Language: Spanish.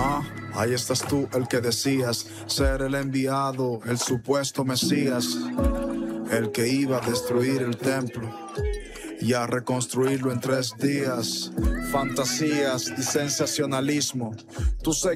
Ahí estás tú, el que decías ser el enviado, el supuesto Mesías, el que iba a destruir el templo y a reconstruirlo en 3 días. Fantasías y sensacionalismo. Tú